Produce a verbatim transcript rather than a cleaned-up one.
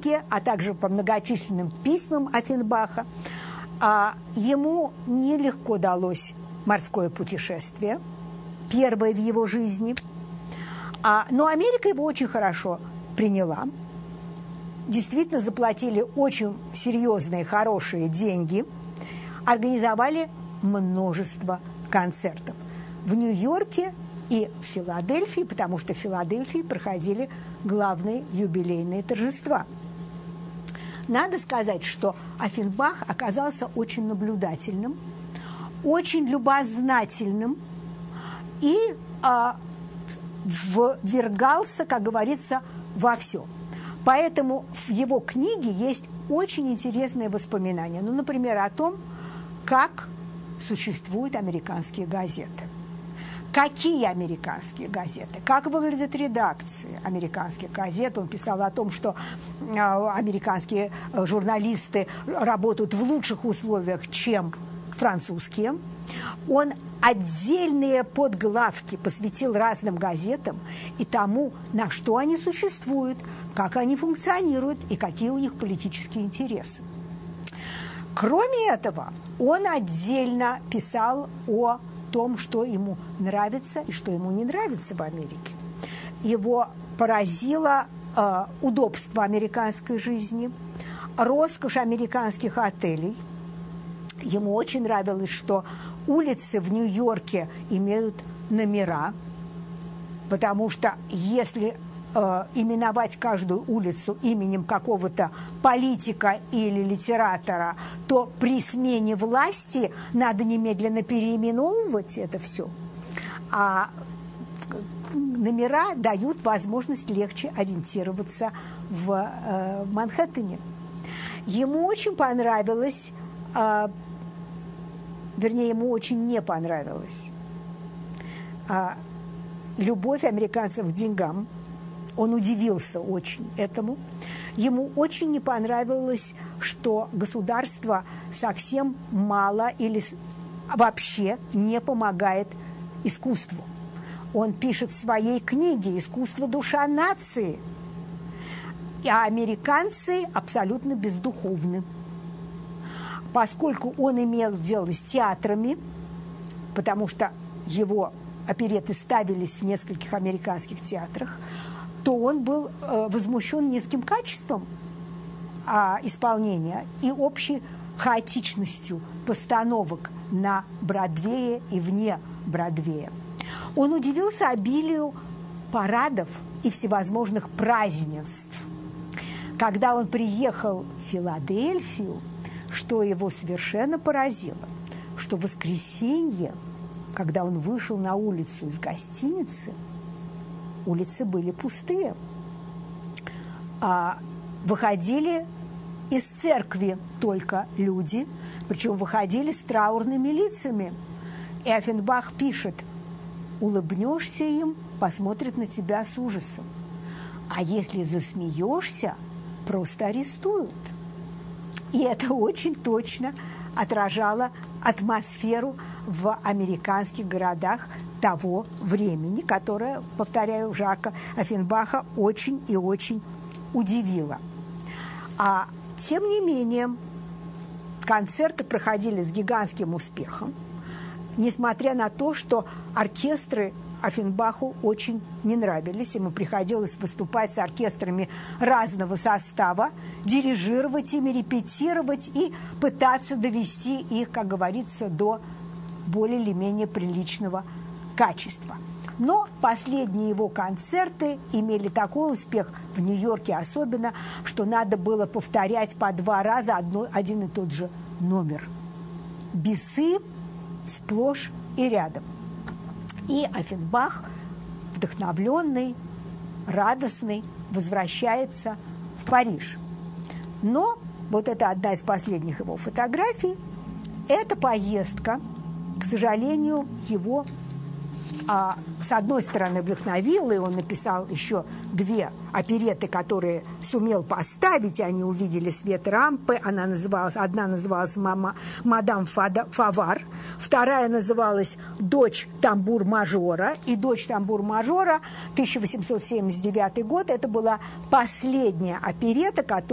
записке, а также по многочисленным письмам Оффенбаха, ему нелегко далось морское путешествие, первое в его жизни. Но Америка его очень хорошо приняла. Действительно заплатили очень серьезные, хорошие деньги, организовали множество концертов в Нью-Йорке и в Филадельфии, потому что в Филадельфии проходили главные юбилейные торжества. Надо сказать, что Оффенбах оказался очень наблюдательным, очень любознательным и а, ввергался, как говорится, во все. Поэтому в его книге есть очень интересные воспоминания. Ну, например, о том, как существуют американские газеты. Какие американские газеты? Как выглядят редакции американских газет? Он писал о том, что американские журналисты работают в лучших условиях, чем французские. Он отдельные подглавки посвятил разным газетам и тому, на что они существуют, как они функционируют и какие у них политические интересы. Кроме этого, он отдельно писал о том, что ему нравится и что ему не нравится в Америке. Его поразило э, удобство американской жизни, роскошь американских отелей. Ему очень нравилось, что улицы в Нью-Йорке имеют номера, потому что если э, именовать каждую улицу именем какого-то политика или литератора, то при смене власти надо немедленно переименовывать это все. А номера дают возможность легче ориентироваться в э, Манхэттене. Ему очень понравилось, э, вернее, ему очень не понравилось э, любовь американцев к деньгам. Он удивился очень этому. Ему очень не понравилось, что государство совсем мало или вообще не помогает искусству. Он пишет в своей книге «Искусство – душа нации», а американцы абсолютно бездуховны. Поскольку он имел дело с театрами, потому что его оперетты ставились в нескольких американских театрах, то он был э, возмущен низким качеством а, исполнения и общей хаотичностью постановок на Бродвее и вне Бродвея. Он удивился обилию парадов и всевозможных празднеств. Когда он приехал в Филадельфию, что его совершенно поразило, что в воскресенье, когда он вышел на улицу из гостиницы, улицы были пустые. А выходили из церкви только люди, причем выходили с траурными лицами. И Оффенбах пишет: улыбнешься им, посмотрят на тебя с ужасом. А если засмеешься, просто арестуют. И это очень точно отражало атмосферу в американских городах того времени, которое, повторяю, Жака Оффенбаха очень и очень удивило. А тем не менее, концерты проходили с гигантским успехом, несмотря на то, что оркестры Оффенбаху очень не нравились. Ему приходилось выступать с оркестрами разного состава, дирижировать ими, репетировать и пытаться довести их, как говорится, до более или менее приличного качества. Но последние его концерты имели такой успех, в Нью-Йорке особенно, что надо было повторять по два раза одно, один и тот же номер. Бесы сплошь и рядом. И Оффенбах, вдохновленный, радостный, возвращается в Париж. Но вот это одна из последних его фотографий. Эта поездка, к сожалению, его а, с одной стороны вдохновила, и он написал еще две оперетты, которые сумел поставить, и они увидели свет рампы. Она называлась, одна называлась «Мама, «Мадам Фавар», вторая называлась «Дочь тамбур-мажора». И «Дочь тамбур-мажора» тысяча восемьсот семьдесят девятый год, это была последняя оперетта, которая